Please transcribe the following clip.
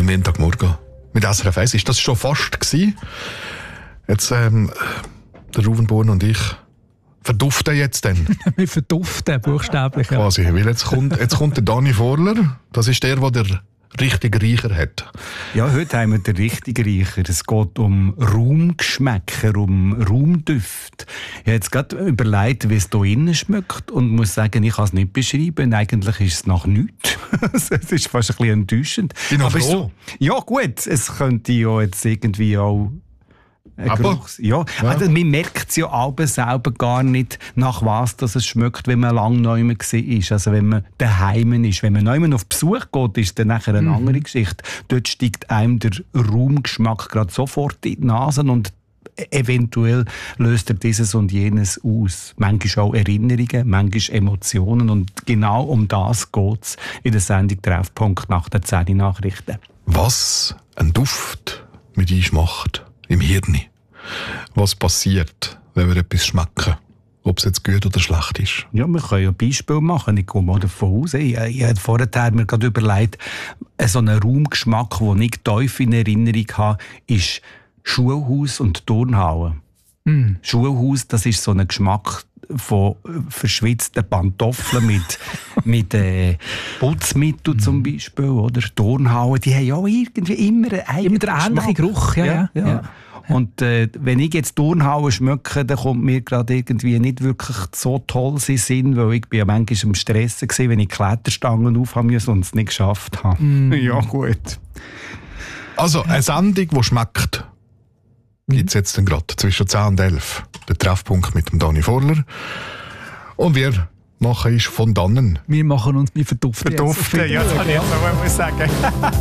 Der Montagmorgen mit SRF 1 ist das schon fast gewesen. Jetzt, der Ruven Born und ich verduften jetzt dann. Wir verduften, buchstäblich. Ja. Quasi, weil jetzt kommt der Dani Vorler. Das ist der richtige Reicher hat. Ja, heute haben wir den richtigen Reicher. Es geht um Raumgeschmäcker, um Raumdüfte. Ich habe jetzt gerade überlegt, wie es hier innen schmeckt und muss sagen, ich kann es nicht beschreiben. Eigentlich ist es nach nichts. Es ist fast ein bisschen enttäuschend. Aber so? Ja gut, es könnte ja jetzt irgendwie auch... Ja. Also, man merkt es ja aber selber gar nicht, nach was dass es schmeckt, wenn man lange neu war. Also wenn man daheim ist. Wenn man neu auf Besuch geht, ist dann nachher eine andere Geschichte. Dort steigt einem der Raumgeschmack gerade sofort in die Nase und eventuell löst er dieses und jenes aus. Manchmal auch Erinnerungen, manchmal Emotionen. Und genau um das geht es in der Sendung «Treffpunkt» nach den 10 Nachrichten. Was ein Duft mit uns macht im Hirn. Was passiert, wenn wir etwas schmecken? Ob es jetzt gut oder schlecht ist. Ja, wir können ja ein Beispiel machen. Ich gehe mal davon aus. Ich habe vorher mir gerade überlegt, so einen Raumgeschmack, den ich tief in Erinnerung habe, ist Schulhaus und Turnhalle. Schulhaus, das ist so ein Geschmack von verschwitzten Pantoffeln mit Putzmittel zum Beispiel, oder Turnhalle, die haben ja auch irgendwie immer einen ähnlichen Geruch. Ja. Und wenn ich jetzt Turnhalle schmecke, dann kommt mir gerade irgendwie nicht wirklich so toll in den Sinn, weil ich bin ja manchmal im Stress war, wenn ich Kletterstangen aufhaben musste und es nicht geschafft habe. Ja, gut. Also, eine Sendung, die schmeckt, gibt es jetzt gerade zwischen 10 und 11. Der Treffpunkt mit dem Dani Vorler. Und wir machen ist von dannen. Wir verduften. Ja, das kann ich jetzt auch mal sagen.